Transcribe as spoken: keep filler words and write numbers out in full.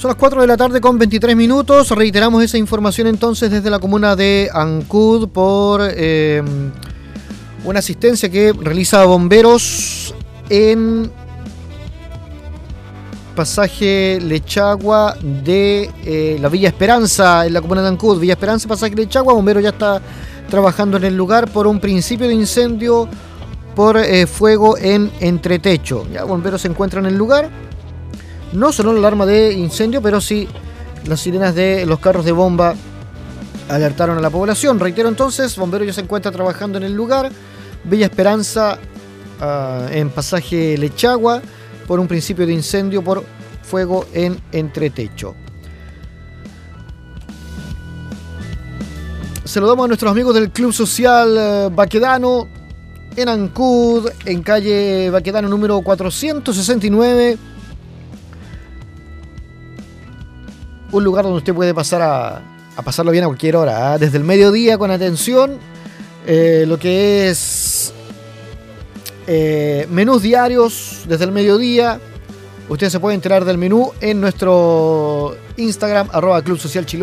Son las cuatro de la tarde con veintitrés minutos. Reiteramos esa información entonces desde la comuna de Ancud por eh, una asistencia que realiza bomberos en pasaje Lechagua de eh, la Villa Esperanza, en la comuna de Ancud. Villa Esperanza, pasaje Lechagua. Bombero ya está trabajando en el lugar por un principio de incendio por eh, fuego en entretecho. Ya bomberos se encuentran en el lugar. No sonó la alarma de incendio, pero sí las sirenas de los carros de bomba alertaron a la población. Reitero entonces, bomberos ya se encuentra trabajando en el lugar. Villa Esperanza, uh, en pasaje Lechagua, por un principio de incendio por fuego en entretecho. Saludamos a nuestros amigos del Club Social Baquedano en Ancud, en calle Baquedano número cuatrocientos sesenta y nueve. Un lugar donde usted puede pasar a, a pasarlo bien a cualquier hora, ¿eh? Desde el mediodía con atención, eh, lo que es eh, menús diarios desde el mediodía. Usted se puede enterar del menú en nuestro Instagram, arroba Club Social Chiloé.